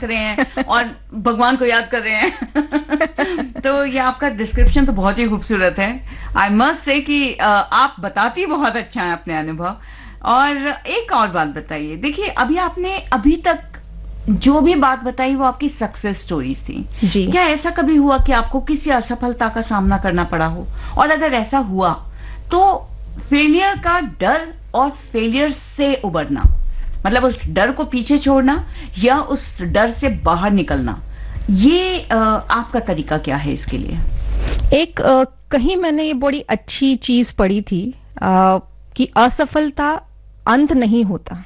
ताक रहे हैं और भगवान को याद कर रहे हैं। तो ये आपका डिस्क्रिप्शन तो बहुत ही खूबसूरत है। आई मस्ट से कि आप बताती बहुत अच्छा है अपने अनुभव। और एक और बात बताइए, देखिए अभी आपने अभी तक जो भी बात बताई वो आपकी सक्सेस स्टोरीज थी जी। क्या ऐसा कभी हुआ कि आपको किसी असफलता का सामना करना पड़ा हो, और अगर ऐसा हुआ तो फेलियर का डर और फेलियर से उबरना, मतलब उस डर को पीछे छोड़ना या उस डर से बाहर निकलना, ये आपका तरीका क्या है इसके लिए? एक कहीं मैंने ये बड़ी अच्छी चीज पढ़ी थी कि असफलता अंत नहीं होता,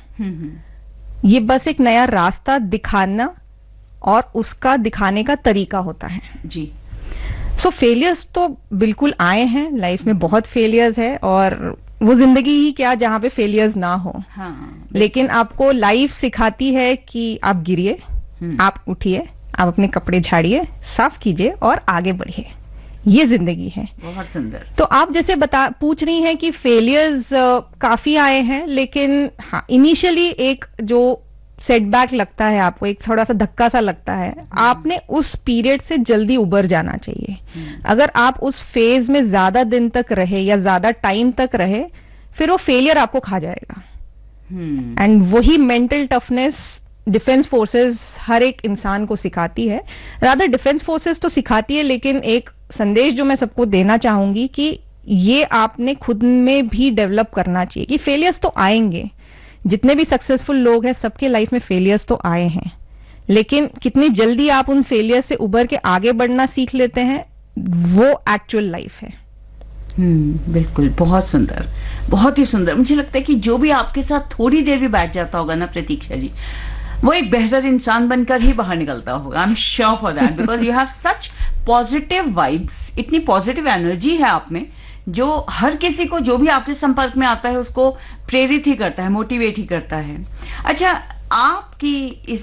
ये बस एक नया रास्ता दिखाना और उसका दिखाने का तरीका होता है जी। सो फेलियर्स तो बिल्कुल आए हैं लाइफ में, बहुत फेलियर्स है, और वो जिंदगी ही क्या जहां पे फेलियर्स ना हो। हाँ, लेकिन आपको लाइफ सिखाती है कि आप गिरिए, आप उठिए, आप अपने कपड़े झाड़िए, साफ कीजिए और आगे बढ़िए, ये जिंदगी है। बहुत सुंदर। तो आप जैसे पूछ रही हैं कि फेलियर्स काफी आए हैं, लेकिन हाँ इनिशियली एक जो सेटबैक लगता है आपको, एक थोड़ा सा धक्का सा लगता है, आपने उस पीरियड से जल्दी उबर जाना चाहिए। अगर आप उस फेज में ज्यादा दिन तक रहे या ज्यादा टाइम तक रहे, फिर वो फेलियर आपको खा जाएगा। एंड वही मेंटल टफनेस डिफेंस फोर्सेस हर एक इंसान को सिखाती है। रादर डिफेंस फोर्सेस तो सिखाती है, लेकिन एक संदेश जो मैं सबको देना चाहूंगी कि ये आपने खुद में भी डेवलप करना चाहिए कि फेलियर्स तो आएंगे, जितने भी सक्सेसफुल लोग हैं सबके लाइफ में फेलियर्स तो आए हैं, लेकिन कितनी जल्दी आप उन फेलियर्स से उबर के आगे बढ़ना सीख लेते हैं, वो एक्चुअल लाइफ है। बिल्कुल, बहुत सुंदर, बहुत ही सुंदर। मुझे लगता है कि जो भी आपके साथ थोड़ी देर भी बैठ जाता होगा ना प्रतीक्षा जी, वो एक बेहतर इंसान बनकर ही बाहर निकलता होगा। I am sure for that, because you have such positive vibes, इतनी पॉजिटिव एनर्जी है आप में, जो हर किसी को जो भी आपके संपर्क में आता है उसको प्रेरित ही करता है, मोटिवेट ही करता है। अच्छा, आपकी इस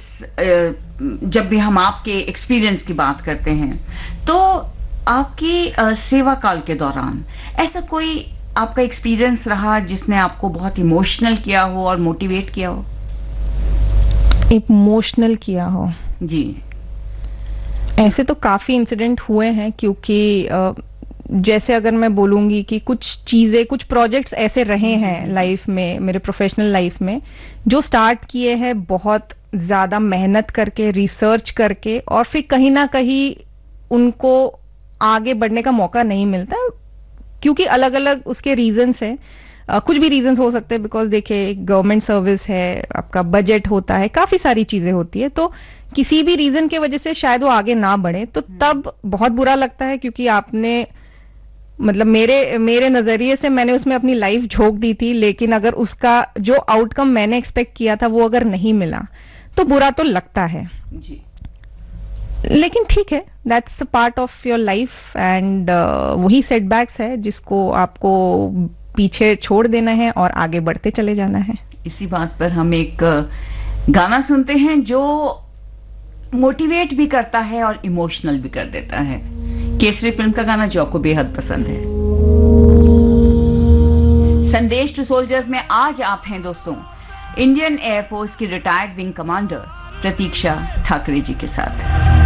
जब भी हम आपके एक्सपीरियंस की बात करते हैं, तो आपकी सेवा काल के दौरान ऐसा कोई आपका एक्सपीरियंस रहा जिसने आपको बहुत इमोशनल किया हो और मोटिवेट किया हो? इमोशनल किया हो जी। ऐसे तो काफी इंसिडेंट हुए हैं, क्योंकि जैसे अगर मैं बोलूंगी कि कुछ चीजें, कुछ प्रोजेक्ट्स ऐसे रहे हैं लाइफ में, मेरे प्रोफेशनल लाइफ में, जो स्टार्ट किए हैं बहुत ज्यादा मेहनत करके, रिसर्च करके, और फिर कहीं ना कहीं उनको आगे बढ़ने का मौका नहीं मिलता, क्योंकि अलग अलग उसके रीजंस हैं। कुछ भी रीजंस हो सकते हैं, बिकॉज देखिए गवर्नमेंट सर्विस है, आपका बजट होता है, काफी सारी चीजें होती है, तो किसी भी रीजन की वजह से शायद वो आगे ना बढ़े, तो तब बहुत बुरा लगता है, क्योंकि आपने मतलब मेरे नजरिए से मैंने उसमें अपनी लाइफ झोंक दी थी, लेकिन अगर उसका जो आउटकम मैंने एक्सपेक्ट किया था वो अगर नहीं मिला तो बुरा तो लगता है जी। लेकिन ठीक है, that's a part of your life, and वही सेटबैक्स है जिसको आपको पीछे छोड़ देना है और आगे बढ़ते चले जाना है। इसी बात पर हम एक गाना सुनते हैं जो मोटिवेट भी करता है और इमोशनल भी कर देता है। केसरी फिल्म का गाना जो आपको बेहद पसंद है। संदेश टू सोल्जर्स में आज आप हैं दोस्तों इंडियन एयरफोर्स की रिटायर्ड विंग कमांडर प्रतीक्षा ठाकरे जी के साथ।